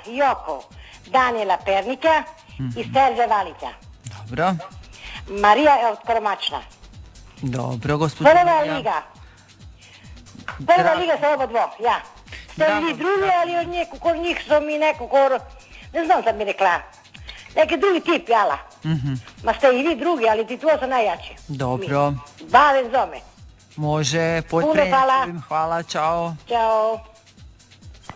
Joko, Danijela Pernika i Serđa Valića. Dobro. Marija je od Koromačna. Dobro, gospođo Prva Marija. liga. Prva Drago. liga sa oba dvo, ja. Ste Drago vi mi, drugi, drago. ali od kod njih su mi neko ne znam sad mi rekla. Neki drugi tip, jala. Ma ste i vi drugi, ali ti tvoje su najjači. Dobro. Bave zome. Može, Puno hvala. Hvala, čao. Ćao.